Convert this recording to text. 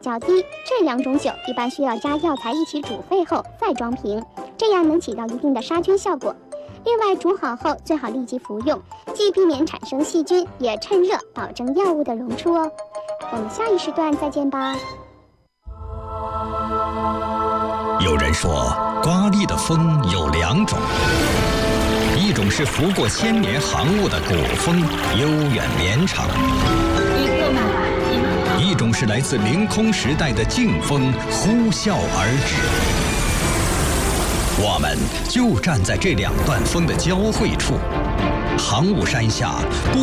较低，这2种酒一般需要加药材一起煮沸后再装瓶，这样能起到一定的杀菌效果。另外，煮好后最好立即服用，既避免产生细菌，也趁热保证药物的溶出哦。我们下一时段再见吧。 有人说，刮力的风有2种，一种是拂过千年航雾的古风，悠远绵长；一种是来自凌空时代的劲风，呼啸而至。我们就站在这2段风的交汇处，航雾山下。